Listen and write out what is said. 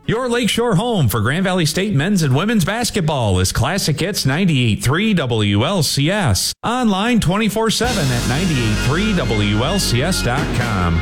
Your Lakeshore home for Grand Valley State men's and women's basketball is Classic Hits 98.3 WLCS. Online 24/7 at 98.3WLCS.com.